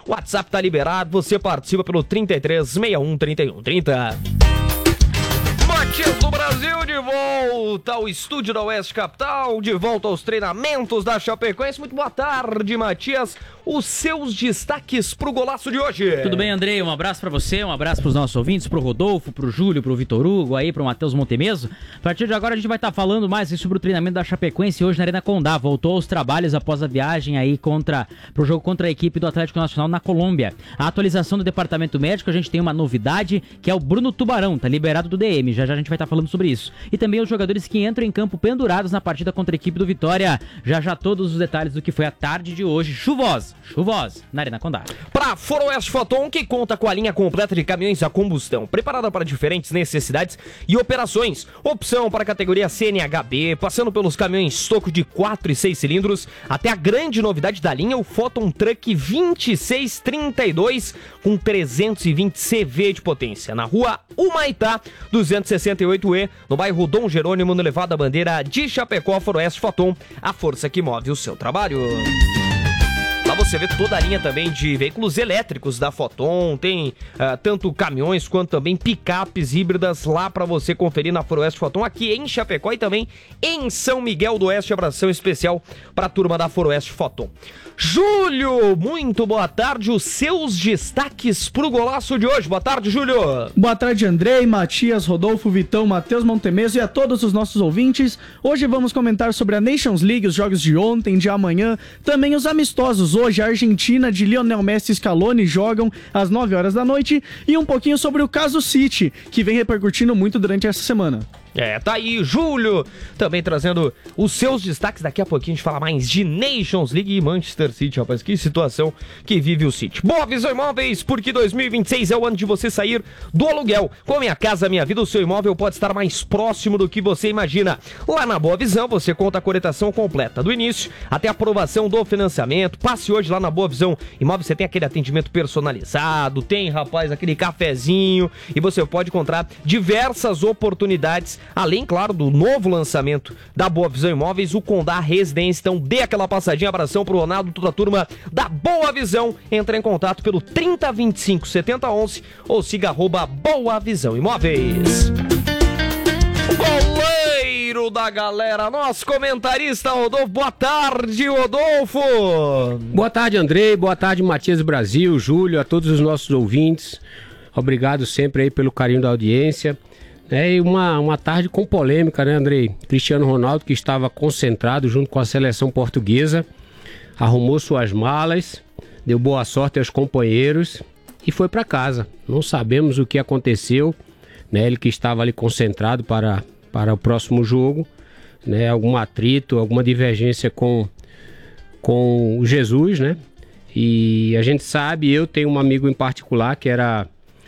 O WhatsApp tá liberado, você participa pelo 33 61 31 30. Matias do Brasil de volta ao estúdio da Oeste Capital, de volta aos treinamentos da Chapecoense. Muito boa tarde, Matias. Os seus destaques pro golaço de hoje. Tudo bem, Andrei? Um abraço pra você, um abraço pros nossos ouvintes, pro Rodolfo, pro Júlio, pro Vitor Hugo, aí pro Matheus Montemeso. A partir de agora a gente vai estar falando mais sobre o treinamento da Chapecoense hoje na Arena Condá. Voltou aos trabalhos após a viagem aí pro jogo contra a equipe do Atlético Nacional na Colômbia. A atualização do departamento médico, a gente tem uma novidade, que é o Bruno Tubarão, tá liberado do DM, já a gente vai estar falando sobre isso. E também os jogadores que entram em campo pendurados na partida contra a equipe do Vitória. Já todos os detalhes do que foi a tarde de hoje, chuvosa na Arena Condá. Para Foroeste Foton, que conta com a linha completa de caminhões a combustão, preparada para diferentes necessidades e operações. Opção para a categoria CNHB, passando pelos caminhões toco de 4 e 6 cilindros, até a grande novidade da linha, o Foton Truck 2632, com 320 CV de potência, na rua Humaitá, 268E, no bairro Dom Jerônimo, no elevado à bandeira de Chapecó. Foroeste Foton, a força que move o seu trabalho. Lá você vê toda a linha também de veículos elétricos da Foton, tem tanto caminhões quanto também picapes híbridas lá para você conferir na Foroeste Foton, aqui em Chapecó e também em São Miguel do Oeste. Abração especial para a turma da Foroeste Foton. Júlio, muito boa tarde, os seus destaques pro golaço de hoje. Boa tarde, Júlio. Boa tarde, Andrei, Matias, Rodolfo, Vitão, Matheus Montemeso e a todos os nossos ouvintes. Hoje vamos comentar sobre a Nations League, os jogos de ontem, de amanhã, também os amistosos. Hoje a Argentina de Lionel Messi e Scaloni jogam às 9 horas da noite e um pouquinho sobre o caso City, que vem repercutindo muito durante essa semana. Tá aí, Júlio, também trazendo os seus destaques. Daqui a pouquinho a gente fala mais de Nations League e Manchester City, rapaz, que situação que vive o City. Boa Visão Imóveis, porque 2026 é o ano de você sair do aluguel. Com a Minha Casa Minha Vida, o seu imóvel pode estar mais próximo do que você imagina. Lá na Boa Visão, você conta com a corretação completa, do início até a aprovação do financiamento. Passe hoje lá na Boa Visão Imóveis, você tem aquele atendimento personalizado, tem, rapaz, aquele cafezinho, e você pode encontrar diversas oportunidades, além, claro, do novo lançamento da Boa Visão Imóveis, o Condá Residência. Então dê aquela passadinha, abração pro Ronaldo, toda a turma da Boa Visão. Entra em contato pelo 3025 7011 ou siga @Boa Visão Imóveis. O goleiro da galera, nosso comentarista Rodolfo. Boa tarde, Rodolfo. Boa tarde, Andrei. Boa tarde, Matias Brasil, Júlio, a todos os nossos ouvintes. Obrigado sempre aí pelo carinho da audiência. E uma tarde com polêmica, né, Andrei? Cristiano Ronaldo, que estava concentrado junto com a seleção portuguesa, arrumou suas malas, deu boa sorte aos companheiros e foi para casa. Não sabemos o que aconteceu, né? Ele que estava ali concentrado para o próximo jogo, né? Algum atrito, alguma divergência com o Jesus, né? E a gente sabe, eu tenho um amigo em particular que era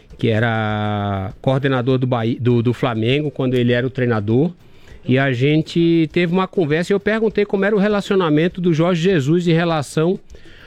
coordenador do Flamengo quando ele era o treinador, e a gente teve uma conversa e eu perguntei como era o relacionamento do Jorge Jesus em relação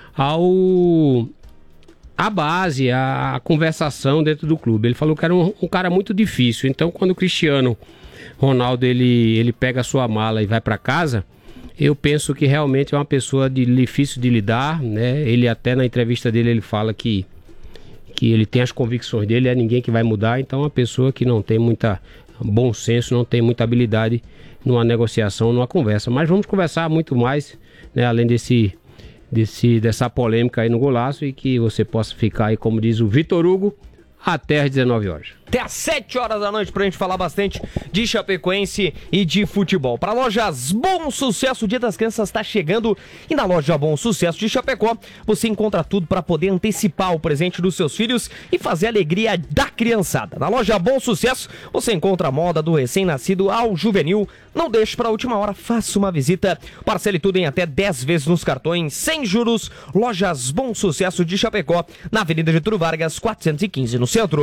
à base, à conversação dentro do clube. Ele falou que era um cara muito difícil. Então, quando o Cristiano Ronaldo ele pega a sua mala e vai para casa, eu penso que realmente é uma pessoa difícil de lidar, né? Ele até na entrevista dele ele fala que ele tem as convicções dele, é ninguém que vai mudar. Então é uma pessoa que não tem muita bom senso, não tem muita habilidade numa negociação, numa conversa. Mas vamos conversar muito mais, né, além dessa polêmica aí no golaço, e que você possa ficar aí, como diz o Vitor Hugo, até às 19 horas. Até às 7 horas da noite pra gente falar bastante de Chapecoense e de futebol. Para Lojas Bom Sucesso, o Dia das Crianças está chegando e na Loja Bom Sucesso de Chapecó você encontra tudo para poder antecipar o presente dos seus filhos e fazer a alegria da criançada. Na Loja Bom Sucesso você encontra a moda do recém-nascido ao juvenil. Não deixe para a última hora, faça uma visita. Parcele tudo em até 10 vezes nos cartões, sem juros. Lojas Bom Sucesso de Chapecó, na Avenida Getúlio Vargas, 415, no centro.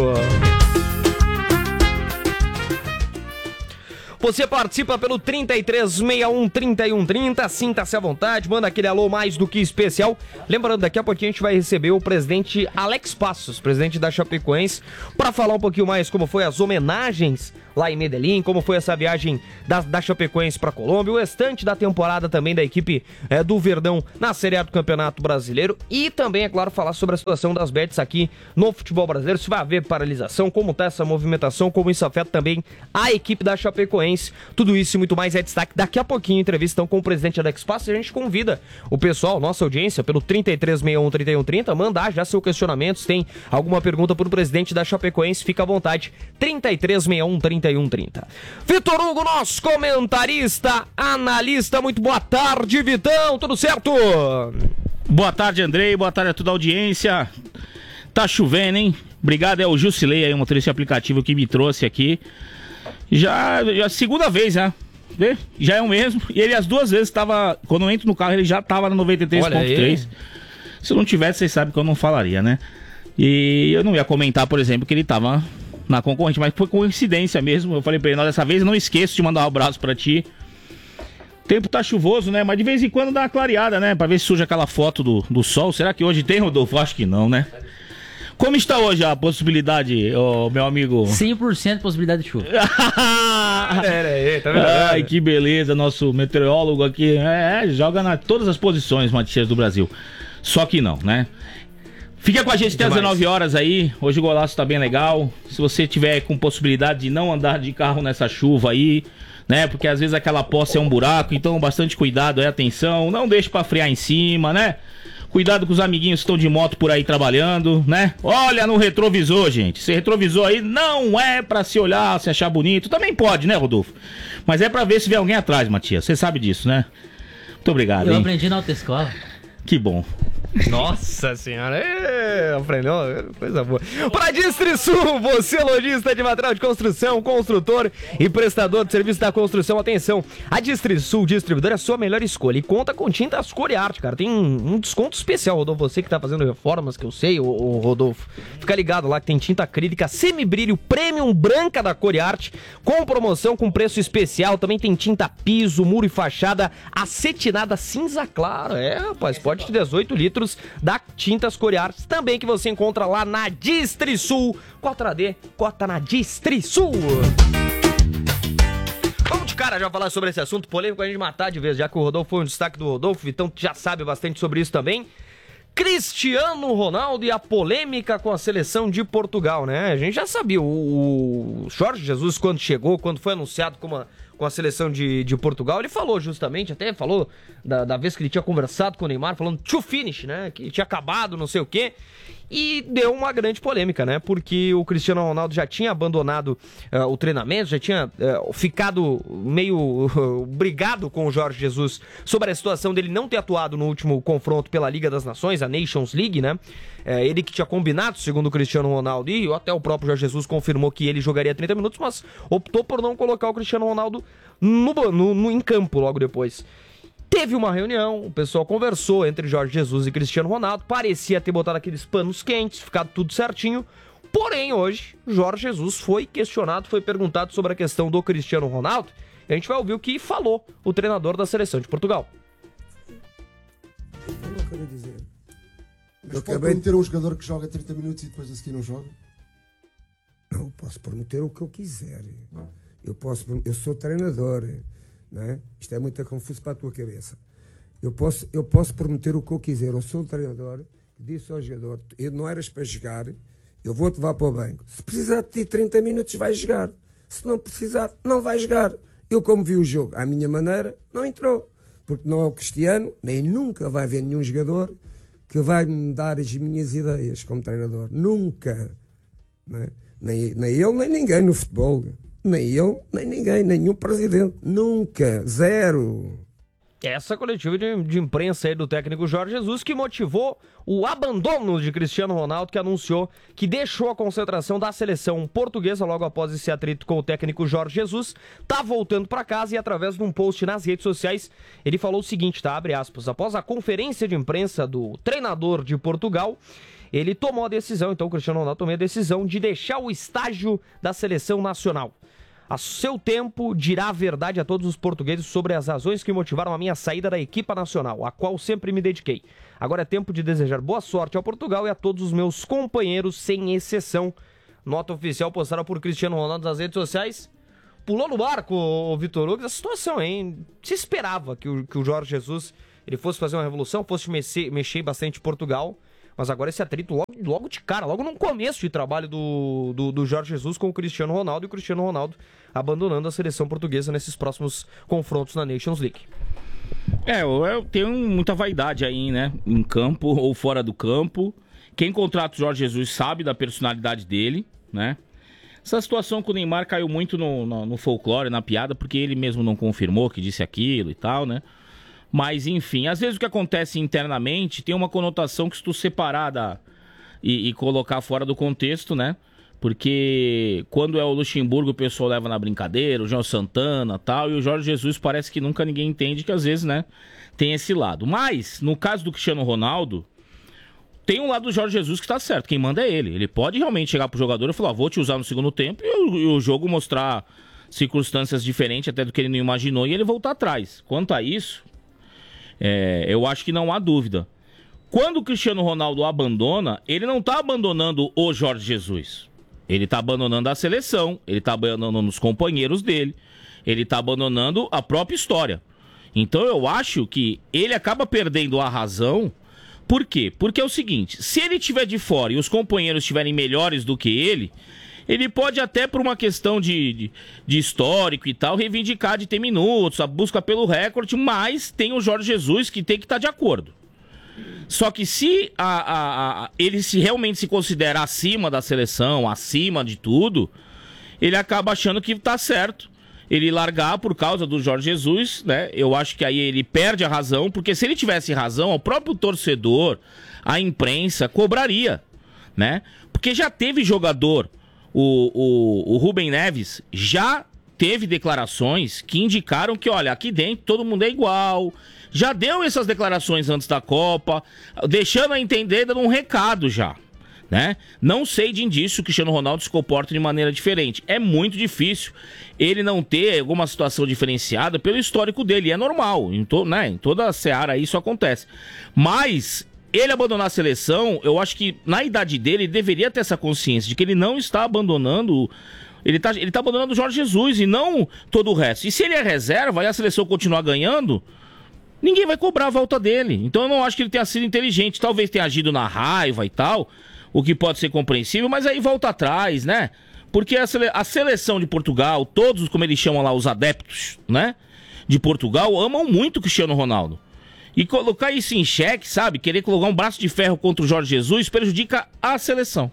Você participa pelo 3361-3130, sinta-se à vontade, manda aquele alô mais do que especial. Lembrando, daqui a pouquinho a gente vai receber o presidente Alex Passos, presidente da Chapecoense, para falar um pouquinho mais como foi as homenagens lá em Medellín, como foi essa viagem da Chapecoense para Colômbia, o restante da temporada também da equipe do Verdão na Série A do Campeonato Brasileiro e também, é claro, falar sobre a situação das bets aqui no futebol brasileiro, se vai haver paralisação, como tá essa movimentação, como isso afeta também a equipe da Chapecoense. Tudo isso e muito mais é destaque daqui a pouquinho, entrevista então, com o presidente da Expasso. A gente convida o pessoal, nossa audiência, pelo 3361-3130, mandar já seu questionamento, se tem alguma pergunta para o presidente da Chapecoense, fica à vontade, 3361-3130. Vitor Hugo, nosso comentarista, analista, muito boa tarde, Vitão, tudo certo? Boa tarde, Andrei, boa tarde a toda a audiência. Tá chovendo, hein? Obrigado, é o Jusilei aí, um motorista aplicativo que me trouxe aqui. Já segunda vez, já. Vê? Já é o mesmo. E ele as duas vezes estava, quando eu entro no carro, ele já estava no 93.3. Se eu não tivesse, vocês sabem que eu não falaria, né? E eu não ia comentar, por exemplo, que ele estava na concorrente, mas foi coincidência mesmo. Eu falei pra ele, dessa vez eu não esqueço de mandar um abraço pra ti. O tempo tá chuvoso, né? Mas de vez em quando dá uma clareada, né? Pra ver se surge aquela foto do sol. Será que hoje tem, Rodolfo? Acho que não, né? Como está hoje a possibilidade, meu amigo? 100% possibilidade de chuva. Tá vendo? Ai, que beleza, nosso meteorólogo aqui. Joga em todas as posições, Matias, do Brasil. Só que não, né? Fica com a gente até às 19 horas aí. Hoje o golaço tá bem legal. Se você tiver com possibilidade de não andar de carro nessa chuva aí, né? Porque às vezes aquela poça é um buraco, então bastante cuidado aí, atenção. Não deixe pra frear em cima, né? Cuidado com os amiguinhos que estão de moto por aí trabalhando, né? Olha no retrovisor, gente. Esse retrovisor aí não é pra se olhar, se achar bonito. Também pode, né, Rodolfo? Mas é pra ver se vem alguém atrás, Matias. Você sabe disso, né? Muito obrigado, Eu aprendi na autoescola. Que bom. Nossa senhora, aprendeu, coisa boa. Para Distrisul, você lojista de material de construção, construtor e prestador de serviço da construção, atenção, a Distrisul Distribuidora é a sua melhor escolha e conta com tintas cor e arte, cara, tem um desconto especial, Rodolfo, você que tá fazendo reformas, que eu sei, o Rodolfo, fica ligado lá que tem tinta acrílica semibrilho premium branca da cor e arte, com promoção, com preço especial, também tem tinta piso, muro e fachada, acetinada cinza clara, rapaz, pote de 18 litros da Tintas Cor e Arte, também que você encontra lá na Distrisul. Cota D, cota na Distrisul. Vamos de cara já falar sobre esse assunto polêmico, a gente matar de vez, já que o Rodolfo foi um destaque do Rodolfo, então já sabe bastante sobre isso também. Cristiano Ronaldo e a polêmica com a seleção de Portugal, né? A gente já sabia, o Jorge Jesus, quando chegou, quando foi anunciado com a seleção de Portugal, ele falou justamente, até falou da vez que ele tinha conversado com o Neymar, falando to finish, né? Que tinha acabado, não sei o quê. E deu uma grande polêmica, né? Porque o Cristiano Ronaldo já tinha abandonado o treinamento, já tinha ficado meio brigado com o Jorge Jesus sobre a situação dele não ter atuado no último confronto pela Liga das Nações, a Nations League, né? Ele que tinha combinado, segundo o Cristiano Ronaldo, e até o próprio Jorge Jesus confirmou que ele jogaria 30 minutos, mas optou por não colocar o Cristiano Ronaldo em campo logo depois. Teve uma reunião, o pessoal conversou entre Jorge Jesus e Cristiano Ronaldo, parecia ter botado aqueles panos quentes, ficado tudo certinho, porém hoje Jorge Jesus foi questionado, foi perguntado sobre a questão do Cristiano Ronaldo, e a gente vai ouvir o que falou o treinador da seleção de Portugal. Eu não quero dizer. Mas pode prometer um jogador que joga 30 minutos e depois a seguir não joga? Não, posso prometer o que eu quiser. Eu sou treinador, não é? Isto é muito confuso para a tua cabeça. Eu posso prometer o que eu quiser. Eu sou o treinador que disse ao jogador: não eras para jogar, eu vou-te levar para o banco. Se precisar de ti 30 minutos, vais jogar. Se não precisar, não vais jogar. Eu, como vi o jogo à minha maneira, não entrou. Porque não é o Cristiano, nem nunca vai haver nenhum jogador que vai me dar as minhas ideias como treinador. Nunca. Não é? Nem ele, nem ninguém no futebol. Nem ele, nem ninguém, nenhum presidente. Nunca. Zero. Essa coletiva de imprensa aí do técnico Jorge Jesus que motivou o abandono de Cristiano Ronaldo, que anunciou que deixou a concentração da seleção portuguesa logo após esse atrito com o técnico Jorge Jesus, tá voltando para casa e através de um post nas redes sociais ele falou o seguinte, tá? Abre aspas. Após a conferência de imprensa do treinador de Portugal, ele tomou a decisão, então o Cristiano Ronaldo tomou a decisão de deixar o estágio da seleção nacional. A seu tempo dirá a verdade a todos os portugueses sobre as razões que motivaram a minha saída da equipa nacional, a qual sempre me dediquei. Agora é tempo de desejar boa sorte ao Portugal e a todos os meus companheiros, sem exceção. Nota oficial postada por Cristiano Ronaldo nas redes sociais. pulou no barco, o Vitor Hugo, essa situação, hein? Se esperava que o Jorge Jesus ele fosse fazer uma revolução, fosse mexer bastante em Portugal, mas agora esse atrito logo de cara, logo no começo de trabalho do Jorge Jesus com o Cristiano Ronaldo, e o Cristiano Ronaldo abandonando a seleção portuguesa nesses próximos confrontos na Nations League. Eu tenho muita vaidade aí, né? Em campo ou fora do campo. Quem contrata o Jorge Jesus sabe da personalidade dele, né? Essa situação com o Neymar caiu muito no folclore, na piada, porque ele mesmo não confirmou que disse aquilo e tal, né? Mas, enfim, às vezes o que acontece internamente tem uma conotação que se tu separar e colocar fora do contexto, né? Porque quando é o Luxemburgo o pessoal leva na brincadeira, o João Santana e tal, e o Jorge Jesus parece que nunca ninguém entende que às vezes, né, tem esse lado. Mas, no caso do Cristiano Ronaldo, tem um lado do Jorge Jesus que tá certo, quem manda é ele. Ele pode realmente chegar pro jogador e falar, vou te usar no segundo tempo, e o jogo mostrar circunstâncias diferentes até do que ele não imaginou, e ele voltar atrás. Quanto a isso, eu acho que não há dúvida. Quando o Cristiano Ronaldo abandona, ele não tá abandonando o Jorge Jesus. Ele tá abandonando a seleção, ele tá abandonando os companheiros dele, ele tá abandonando a própria história. Então eu acho que ele acaba perdendo a razão. Por quê? Porque é o seguinte, se ele estiver de fora e os companheiros estiverem melhores do que ele pode até por uma questão de histórico e tal, reivindicar de ter minutos, a busca pelo recorde, mas tem o Jorge Jesus que tem que estar de acordo. Só que se ele realmente se considera acima da seleção, acima de tudo, ele acaba achando que tá certo ele largar por causa do Jorge Jesus, né? Eu acho que aí ele perde a razão, porque se ele tivesse razão, o próprio torcedor, a imprensa, cobraria, né? Porque já teve jogador, o Rubem Neves, já teve declarações que indicaram que, olha, aqui dentro todo mundo é igual. Já deu essas declarações antes da Copa, deixando a entender, dando um recado já, né? Não sei de indício que o Cristiano Ronaldo se comporta de maneira diferente. É muito difícil ele não ter alguma situação diferenciada pelo histórico dele. É normal, em toda a seara isso acontece. Mas ele abandonar a seleção, eu acho que na idade dele ele deveria ter essa consciência de que ele não está abandonando... Ele tá abandonando o Jorge Jesus e não todo o resto. E se ele é reserva e a seleção continuar ganhando, ninguém vai cobrar a volta dele. Então eu não acho que ele tenha sido inteligente. Talvez tenha agido na raiva e tal, o que pode ser compreensível, mas aí volta atrás, né? Porque a seleção de Portugal, todos, como eles chamam lá, os adeptos, né? De Portugal, amam muito o Cristiano Ronaldo. E colocar isso em xeque, sabe? Querer colocar um braço de ferro contra o Jorge Jesus prejudica a seleção.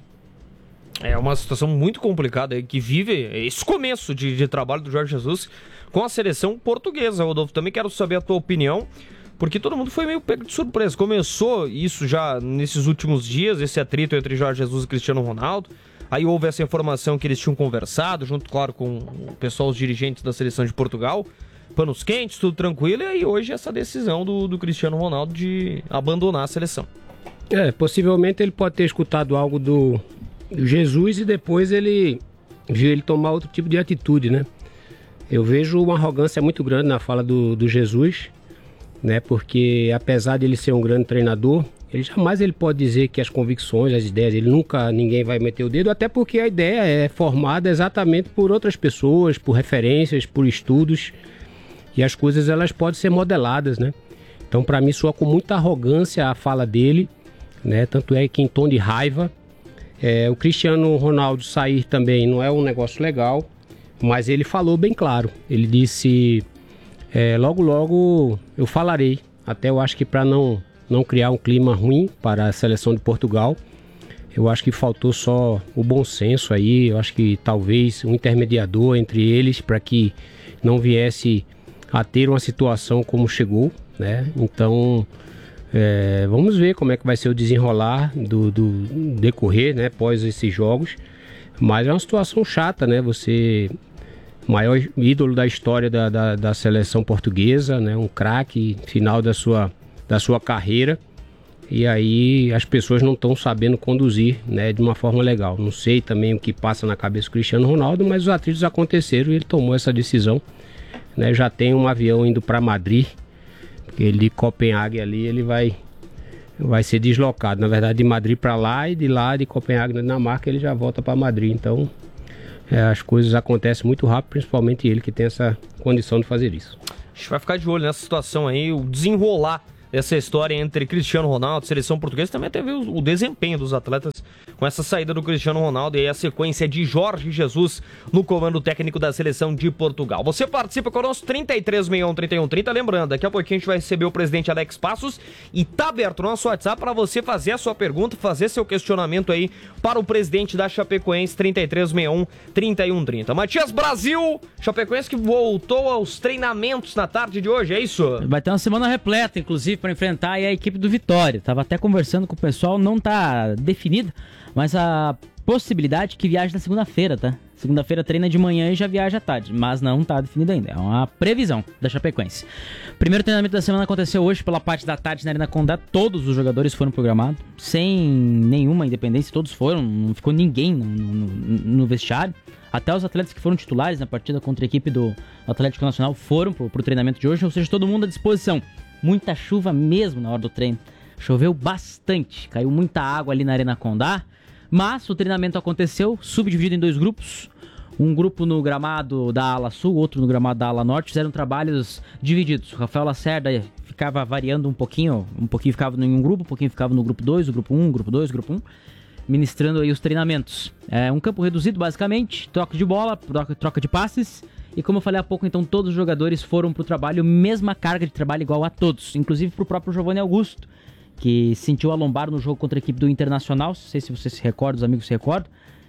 É uma situação muito complicada aí que vive esse começo de trabalho do Jorge Jesus com a seleção portuguesa, Rodolfo. Também quero saber a tua opinião, porque todo mundo foi meio pego de surpresa. Começou isso já nesses últimos dias, esse atrito entre Jorge Jesus e Cristiano Ronaldo. Aí houve essa informação que eles tinham conversado, junto, claro, com o pessoal, os dirigentes da seleção de Portugal. Panos quentes, tudo tranquilo. E aí hoje essa decisão do Cristiano Ronaldo de abandonar a seleção. Possivelmente ele pode ter escutado algo do Jesus e depois ele viu ele tomar outro tipo de atitude, né? Eu vejo uma arrogância muito grande na fala do Jesus, né? Porque apesar de ele ser um grande treinador, ele jamais pode dizer que as convicções, as ideias, ninguém vai meter o dedo, até porque a ideia é formada exatamente por outras pessoas, por referências, por estudos, e as coisas elas podem ser modeladas, né? Então para mim soa com muita arrogância a fala dele, né? Tanto é que em tom de raiva. O Cristiano Ronaldo sair também não é um negócio legal, mas ele falou bem claro. Ele disse, logo logo eu falarei, até eu acho que para não criar um clima ruim para a seleção de Portugal, eu acho que faltou só o bom senso aí, eu acho que talvez um intermediador entre eles para que não viesse a ter uma situação como chegou, né? Então... vamos ver como é que vai ser o desenrolar do decorrer, né, após esses jogos. Mas é uma situação chata, né? Você, maior ídolo da história da seleção portuguesa, né? Um craque final da sua carreira. E aí as pessoas não estão sabendo conduzir, né, de uma forma legal. Não sei também o que passa na cabeça do Cristiano Ronaldo, mas os atritos aconteceram e ele tomou essa decisão, né? Já tem um avião indo para Madrid. Ele de Copenhague ali, ele vai ser deslocado, na verdade, de Madrid para lá e de lá de Copenhague na Dinamarca ele já volta para Madrid. Então as coisas acontecem muito rápido, principalmente ele que tem essa condição de fazer isso. A gente vai ficar de olho nessa situação aí, o desenrolar dessa história entre Cristiano Ronaldo e seleção portuguesa. Também teve o desempenho dos atletas com essa saída do Cristiano Ronaldo e a sequência de Jorge Jesus no comando técnico da seleção de Portugal. Você participa conosco, 3361-3130. Lembrando, daqui a pouquinho a gente vai receber o presidente Alex Passos e tá aberto o nosso WhatsApp para você fazer a sua pergunta, fazer seu questionamento aí para o presidente da Chapecoense, 3361-3130. Matias Brasil, Chapecoense que voltou aos treinamentos na tarde de hoje, é isso? Vai ter uma semana repleta, inclusive, para enfrentar aí a equipe do Vitória. Tava até conversando com o pessoal, não tá definida, mas a possibilidade que viaje na segunda-feira, tá? Segunda-feira treina de manhã e já viaja à tarde, mas não tá definido ainda. É uma previsão da Chapecoense. Primeiro treinamento da semana aconteceu hoje pela parte da tarde na Arena Condá. Todos os jogadores foram programados, sem nenhuma independência, todos foram, não ficou ninguém no vestiário. Até os atletas que foram titulares na partida contra a equipe do Atlético Nacional foram pro treinamento de hoje, ou seja, todo mundo à disposição. Muita chuva mesmo na hora do treino. Choveu bastante, caiu muita água ali na Arena Condá. Mas o treinamento aconteceu, subdividido em 2 grupos. Um grupo no gramado da ala sul, outro no gramado da ala norte. Fizeram trabalhos divididos. O Rafael Lacerda ficava variando um pouquinho ficava em um grupo, um pouquinho ficava no grupo 2, o grupo 1, grupo 2, grupo 1. Ministrando aí os treinamentos. É um campo reduzido basicamente, troca de bola, troca de passes. E como eu falei há pouco, então todos os jogadores foram pro trabalho, mesma carga de trabalho igual a todos. Inclusive pro próprio Giovanni Augusto, que sentiu a lombar no jogo contra a equipe do Internacional. Não sei se você se recorda, os amigos se recordam.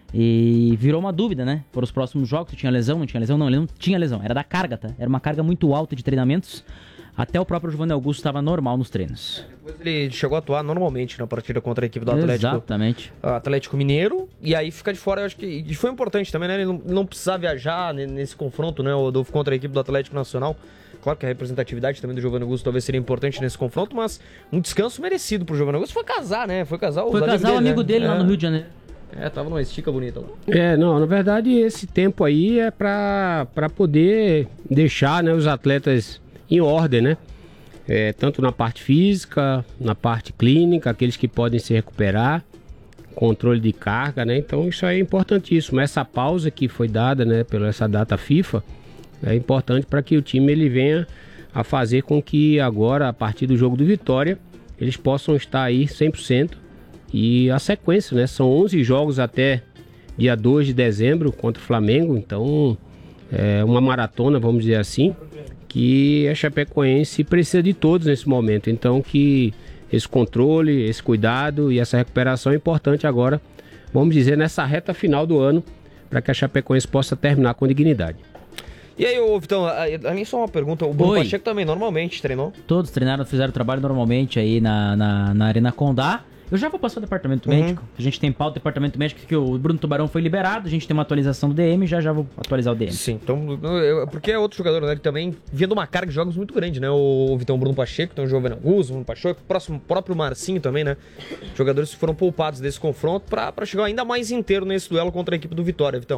E virou uma dúvida, né? Para os próximos jogos, se tinha lesão, não tinha lesão. Não, ele não tinha lesão, era da carga, tá? Era uma carga muito alta de treinamentos. Até o próprio Giovanni Augusto estava normal nos treinos. Depois ele chegou a atuar normalmente na partida contra a equipe do Atlético. Exatamente. Atlético Mineiro. E aí fica de fora, eu acho que... E foi importante também, né? Ele não precisava viajar nesse confronto, né? Contra a equipe do Atlético Nacional. Claro que a representatividade também do Giovanni Augusto talvez seria importante nesse confronto, mas um descanso merecido pro Giovanni Augusto. Foi casar, né? Foi casar o amigo dele lá no Rio de Janeiro. Tava numa estica bonita lá. Não, na verdade esse tempo aí é pra poder deixar, né, os atletas em ordem, né? Tanto na parte física, na parte clínica, aqueles que podem se recuperar, controle de carga, né? Então isso aí é importantíssimo. Essa pausa que foi dada, né, pela essa data FIFA, é importante para que o time ele venha a fazer com que agora, a partir do jogo do Vitória, eles possam estar aí 100%. E a sequência, né? São 11 jogos até dia 2 de dezembro contra o Flamengo. Então, é uma maratona, vamos dizer assim, que a Chapecoense precisa de todos nesse momento. Então, que esse controle, esse cuidado e essa recuperação é importante agora, vamos dizer, nessa reta final do ano, para que a Chapecoense possa terminar com dignidade. E aí, Vitão, além só uma pergunta, o Bruno Pacheco também normalmente treinou? Todos treinaram, fizeram trabalho normalmente aí na Arena Condá. Eu já vou passar o departamento médico. A gente tem pauta do departamento médico que o Bruno Tubarão foi liberado. A gente tem uma atualização do DM, já vou atualizar o DM. Sim, então, porque é outro jogador, né, que também vendo uma carga de jogos muito grande, né? O Vitão, Bruno Pacheco, tem o Giovanni Augusto, o Bruno Pacheco, o próprio Marcinho também, né? Jogadores que foram poupados desse confronto pra chegar ainda mais inteiro nesse duelo contra a equipe do Vitória, Vitão.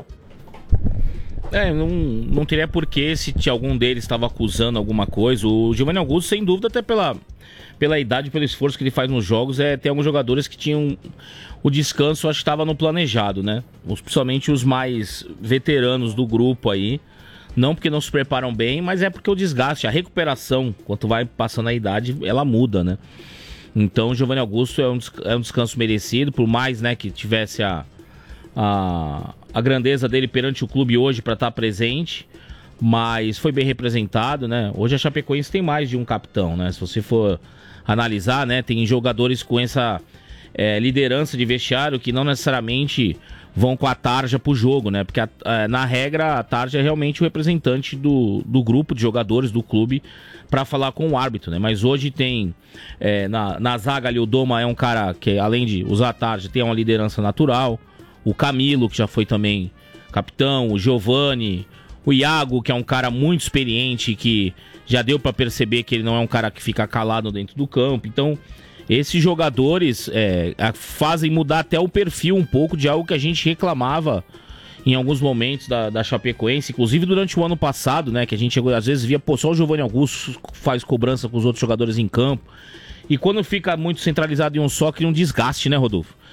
Não teria porquê se algum deles estava acusando alguma coisa. O Giovanni Augusto, sem dúvida, até pela idade, pelo esforço que ele faz nos jogos, tem alguns jogadores que tinham o descanso, acho que estava no planejado, né? Principalmente os mais veteranos do grupo aí. Não porque não se preparam bem, mas é porque o desgaste, a recuperação, quanto vai passando a idade, ela muda, né? Então o Giovanni Augusto é um descanso merecido, por mais, né, que tivesse a grandeza dele perante o clube hoje para estar presente, mas foi bem representado, né? Hoje a Chapecoense tem mais de um capitão, né? Se você for analisar, né, tem jogadores com essa liderança de vestiário que não necessariamente vão com a tarja pro jogo, né? Porque na regra a tarja é realmente o representante do grupo de jogadores do clube para falar com o árbitro, né? Mas hoje tem na zaga ali o Doma é um cara que, além de usar a tarja, tem uma liderança natural. O Camilo, que já foi também capitão, o Giovani, o Iago, que é um cara muito experiente, que já deu para perceber que ele não é um cara que fica calado dentro do campo. Então, esses jogadores fazem mudar até o perfil um pouco de algo que a gente reclamava em alguns momentos da Chapecoense, inclusive durante o ano passado, né, que a gente às vezes via, só o Giovanni Augusto faz cobrança com os outros jogadores em campo. E quando fica muito centralizado em um só, cria um desgaste, né, Rodolfo?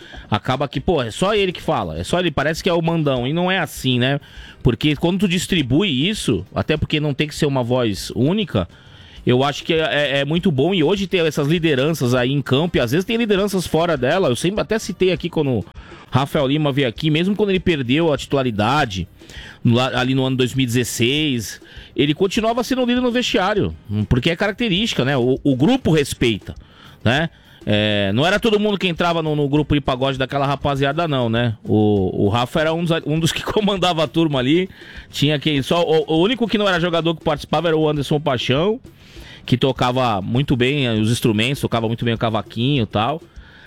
acaba que, pô, é só ele que fala, é só ele, parece que é o mandão, e não é assim, né? Porque quando tu distribui isso, até porque não tem que ser uma voz única, eu acho que é muito bom, e hoje ter essas lideranças aí em campo, e às vezes tem lideranças fora dela, eu sempre até citei aqui quando Rafael Lima veio aqui, mesmo quando ele perdeu a titularidade, ali no ano 2016, ele continuava sendo líder no vestiário, porque é característica, né? O grupo respeita, né? Não era todo mundo que entrava no grupo de pagode daquela rapaziada, não, né? O Rafa era um dos que comandava a turma ali. Tinha quem só. O único que não era jogador que participava era o Anderson Paixão, que tocava muito bem os instrumentos, tocava muito bem o cavaquinho e tal.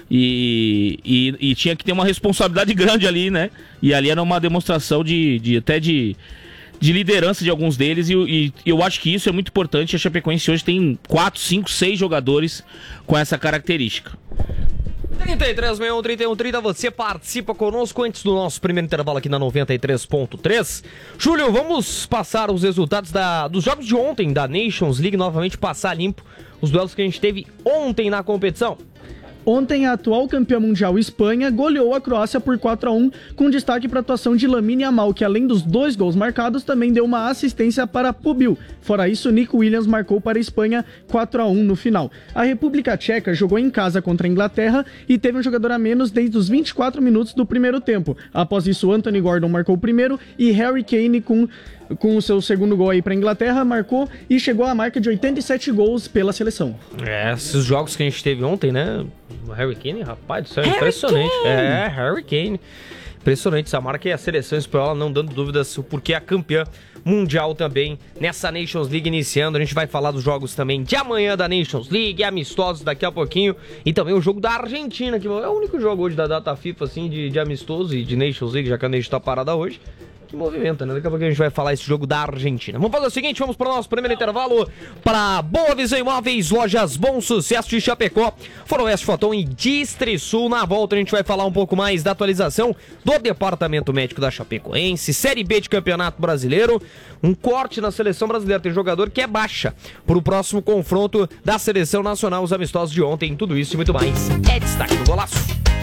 E tinha que ter uma responsabilidade grande ali, né? E ali era uma demonstração de liderança de alguns deles, e eu acho que isso é muito importante. A Chapecoense hoje tem 4, 5, 6 jogadores com essa característica. 3361-3130, você participa conosco antes do nosso primeiro intervalo aqui na 93.3. Júlio, vamos passar os resultados dos jogos de ontem da Nations League, novamente passar limpo os duelos que a gente teve ontem na competição. Ontem, a atual campeã mundial Espanha goleou a Croácia por 4-1, com destaque para a atuação de Lamine Yamal, que além dos 2 gols marcados, também deu uma assistência para Pubil. Fora isso, Nico Williams marcou para a Espanha 4-1 no final. A República Tcheca jogou em casa contra a Inglaterra e teve um jogador a menos desde os 24 minutos do primeiro tempo. Após isso, Anthony Gordon marcou o primeiro e Harry Kane, com o seu segundo gol aí para a Inglaterra, marcou e chegou à marca de 87 gols pela seleção. Esses jogos que a gente teve ontem, né? O Harry Kane, rapaz, isso é impressionante. Harry Kane. Impressionante essa marca, e a seleção espanhola não dando dúvidas, porque é a campeã mundial também nessa Nations League iniciando. A gente vai falar dos jogos também de amanhã da Nations League, amistosos daqui a pouquinho, e também o jogo da Argentina, que é o único jogo hoje da data FIFA, assim, de amistoso e de Nations League, já que a Nations tá parada hoje. Que movimenta, né? Daqui a pouco a gente vai falar esse jogo da Argentina. Vamos fazer o seguinte, vamos para o nosso primeiro intervalo para Boa Visão Imóveis, lojas Bom Sucesso de Chapecó, Faroeste Foton e Distrisul. Na volta a gente vai falar um pouco mais da atualização do Departamento Médico da Chapecoense, Série B de Campeonato Brasileiro, um corte na Seleção Brasileira, tem jogador que é baixa para o próximo confronto da Seleção Nacional, os amistosos de ontem, tudo isso e muito mais. É destaque do Golaço.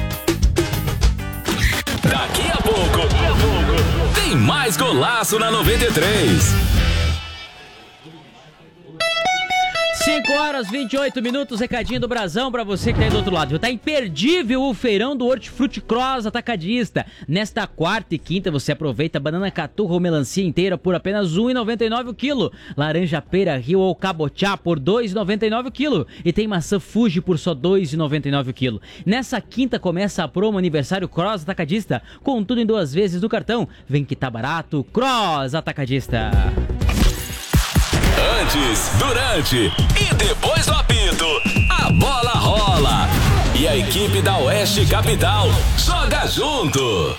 Daqui a pouco, tem mais Golaço na 93. 5h28, recadinho do Brasão pra você que tá aí do outro lado. Tá imperdível o feirão do Hortifruti Cross Atacadista. Nesta quarta e quinta você aproveita banana caturra ou melancia inteira por apenas R$ 1,99 o quilo. Laranja pera rio ou cabotiá por R$ 2,99 o quilo. E tem maçã Fuji por só R$ 2,99 o quilo. Nessa quinta começa a promo aniversário Cross Atacadista, com tudo em 2 vezes no cartão. Vem que tá barato, Cross Atacadista. Antes, durante e depois do apito, a bola rola. E a equipe da Oeste Capital joga junto.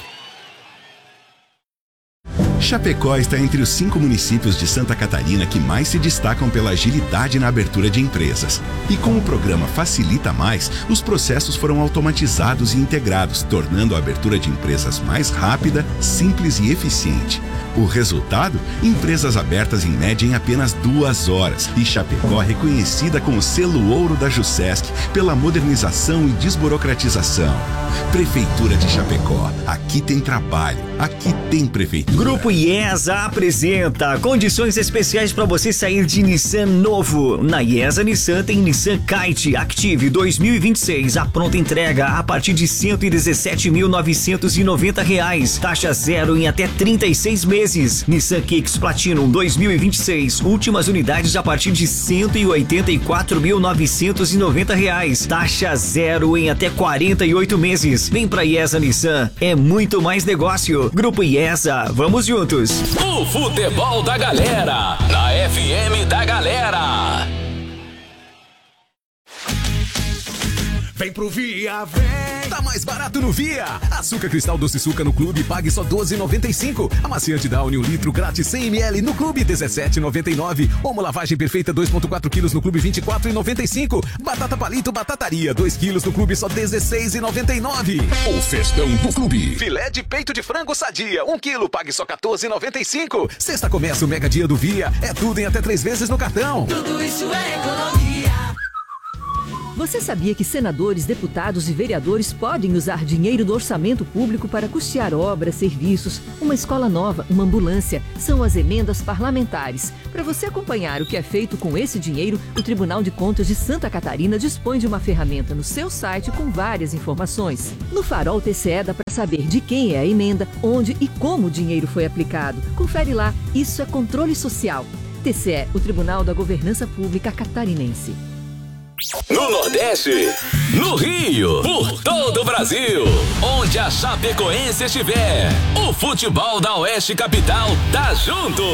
Chapecó está entre os 5 municípios de Santa Catarina que mais se destacam pela agilidade na abertura de empresas. E com o programa Facilita Mais, os processos foram automatizados e integrados, tornando a abertura de empresas mais rápida, simples e eficiente. O resultado? Empresas abertas em média em apenas 2 horas. E Chapecó reconhecida com o selo ouro da Jusesc pela modernização e desburocratização. Prefeitura de Chapecó. Aqui tem trabalho. Aqui tem prefeitura. Grupo IESA apresenta condições especiais para você sair de Nissan novo. Na IESA Nissan tem Nissan Kite Active 2026. A pronta entrega a partir de R$ 117.990. Taxa zero em até 36 meses. Nissan Kicks Platinum 2026. Últimas unidades a partir de R$ 184.990. Taxa zero em até 48 meses. Vem pra IESA Nissan. É muito mais negócio. Grupo IESA. Vamos juntos. O futebol da galera. Na FM da Galera. Vem pro Via, vem! Tá mais barato no Via! Açúcar Cristal Doce Suca no Clube, pague só R$ 12,95. Amaciante Downy 1 litro grátis 100 ml no Clube, R$ 17,99. Omo Lavagem Perfeita 2,4 quilos no Clube, R$ 24,95. Batata Palito Batataria 2 quilos no Clube, só R$ 16,99. O festão do Clube. Filé de peito de frango Sadia 1 quilo, pague só R$ 14,95. Sexta começa o Mega Dia do Via, é tudo em até 3 vezes no cartão. Tudo isso é economia. Você sabia que senadores, deputados e vereadores podem usar dinheiro do orçamento público para custear obras, serviços, uma escola nova, uma ambulância? São as emendas parlamentares. Para você acompanhar o que é feito com esse dinheiro, o Tribunal de Contas de Santa Catarina dispõe de uma ferramenta no seu site com várias informações. No Farol TCE dá para saber de quem é a emenda, onde e como o dinheiro foi aplicado. Confere lá, isso é controle social. TCE, o Tribunal da Governança Pública Catarinense. No Nordeste, no Rio, por todo o Brasil, onde a Chapecoense estiver, o futebol da Oeste Capital tá junto.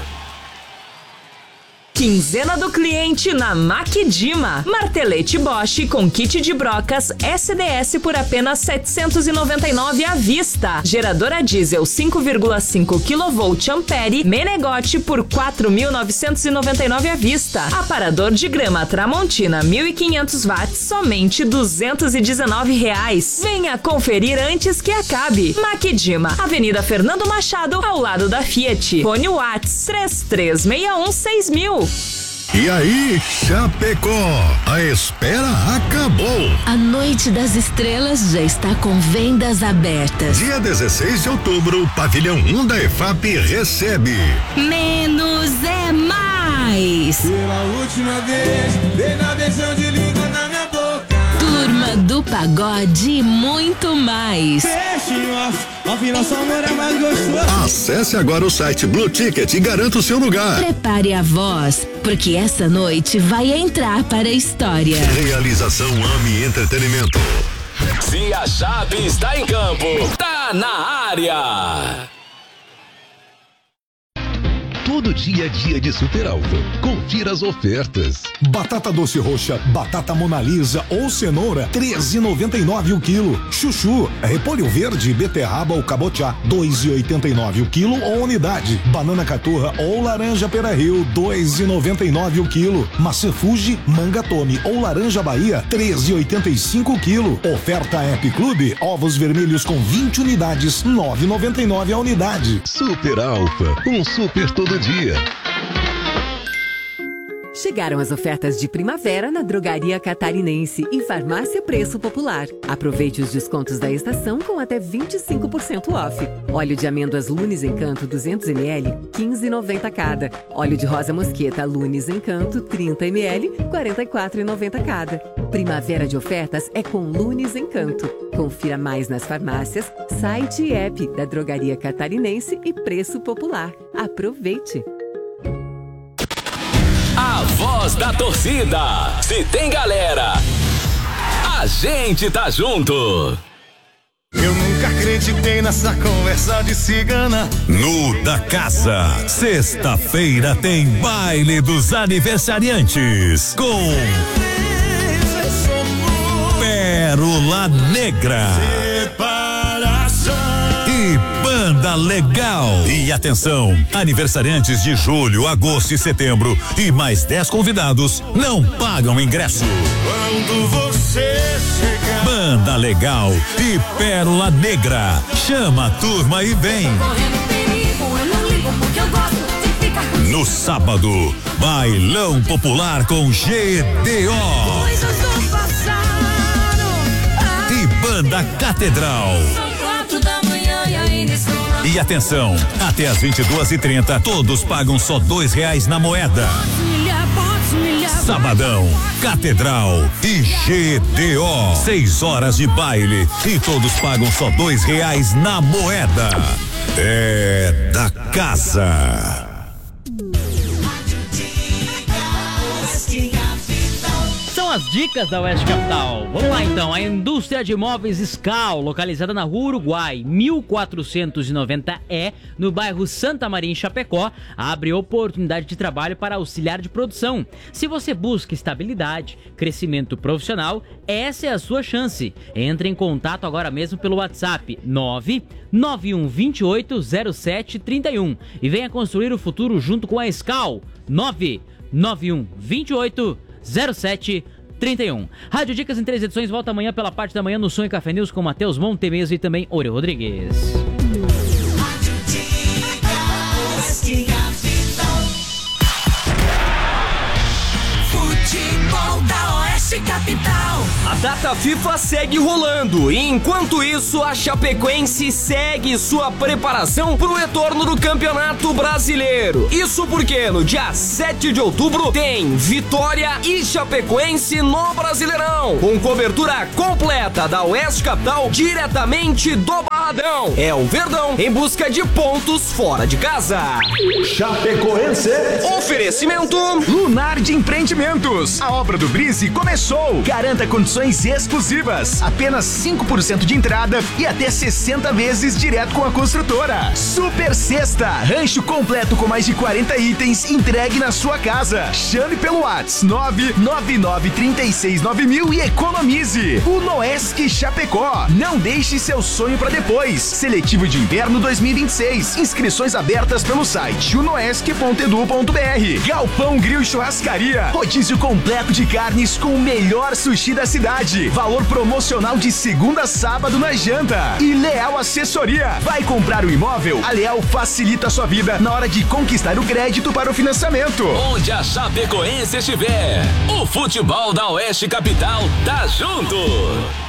Quinzena do cliente na Maquidima. Martelete Bosch com kit de brocas SDS por apenas R$ 799 à vista. Geradora diesel 5,5 kV Ampere Menegote por R$ 4.999 à vista. Aparador de grama Tramontina 1.500 watts somente R$ 219. Venha conferir antes que acabe. Maquidima, Avenida Fernando Machado, ao lado da Fiat. Fone Watts 33616000. E aí, Chapecó, a espera acabou. A Noite das Estrelas já está com vendas abertas. Dia 16 de outubro, o Pavilhão 1 da EFAP recebe Menos é Mais. Pela última vez, dei na beijão de língua na minha boca. Turma do Pagode e muito mais. Afinal, seu amor é mais gostoso. Acesse agora o site Blue Ticket e garanta o seu lugar. Prepare a voz, porque essa noite vai entrar para a história. Realização AMI Entretenimento. Se a Chape está em campo, tá na área. Todo dia é dia de Super Alfa. Confira as ofertas. Batata doce roxa, batata Mona Lisa ou cenoura, R$ 13,99 o quilo. Chuchu, repolho verde, beterraba ou cabotiá, R$ 2,89 o quilo ou unidade. Banana caturra ou laranja Pera-Rio, R$ 2,99 o quilo. Maçã Fuji, manga Tome ou laranja Bahia, R$ 13,85 o quilo. Oferta App Clube, ovos vermelhos com 20 unidades, R$ 9,99 a unidade. Super Alfa, um super todo dia. Chegaram as ofertas de primavera na Drogaria Catarinense e Farmácia Preço Popular. Aproveite os descontos da estação com até 25% off. Óleo de amêndoas Lunes Encanto 200 ml, R$ 15,90 cada. Óleo de rosa mosqueta Lunes Encanto 30 ml, R$ 44,90 cada. Primavera de ofertas é com Lunes Encanto. Confira mais nas farmácias, site e app da Drogaria Catarinense e Preço Popular. Aproveite! A voz da torcida. Se tem galera, a gente tá junto. Eu nunca acreditei nessa conversa de cigana. No da Casa, sexta-feira tem baile dos aniversariantes com Pérola Negra e Banda Legal. E atenção, aniversariantes de julho, agosto e setembro e mais 10 convidados não pagam ingresso. Quando você chegar, Banda Legal e Pérola Negra. Chama a turma e vem. No sábado, bailão popular com GDO e Banda Catedral. E atenção, até às 22h30, todos pagam só R$2 na moeda. Sabadão, Catedral e GDO. 6 horas de baile e todos pagam só R$2 na moeda. É da casa. São as dicas da Oeste Capital. Vamos lá então, a indústria de imóveis Scal, localizada na Rua Uruguai, 1490E, no bairro Santa Maria, em Chapecó, abre oportunidade de trabalho para auxiliar de produção. Se você busca estabilidade, crescimento profissional, essa é a sua chance. Entre em contato agora mesmo pelo WhatsApp 991280731 e venha construir o futuro junto com a Scal. 991280731. Rádio Dicas em 3 edições, volta amanhã pela parte da manhã no Sonho Café News com Matheus Montemeso e também Oreo Rodrigues. Futebol da Oeste Capital. A data FIFA segue rolando e enquanto isso a Chapecoense segue sua preparação para o retorno do Campeonato Brasileiro. Isso porque no dia 7 de outubro tem Vitória e Chapecoense no Brasileirão, com cobertura completa da Oeste Capital diretamente do Barradão. É o Verdão em busca de pontos fora de casa. Chapecoense. Oferecimento Lunar de Empreendimentos. A obra do Brise começou. Garanta condições exclusivas. Apenas 5% de entrada e até 60 vezes direto com a construtora. Super Sexta. Rancho completo com mais de 40 itens entregue na sua casa. Chame pelo WhatsApp 999369000 e economize. O Noesc Chapecó. Não deixe seu sonho para depois. Seletivo de Inverno 2026. Inscrições abertas pelo site unoesc.edu.br. Galpão Grill Churrascaria. Rodízio completo de carnes com o melhor sushi da cidade. Valor promocional de segunda a sábado na janta. E Leal Assessoria. Vai comprar o imóvel? A Leal facilita a sua vida na hora de conquistar o crédito para o financiamento. Onde a Chapecoense estiver, o futebol da Oeste Capital tá junto.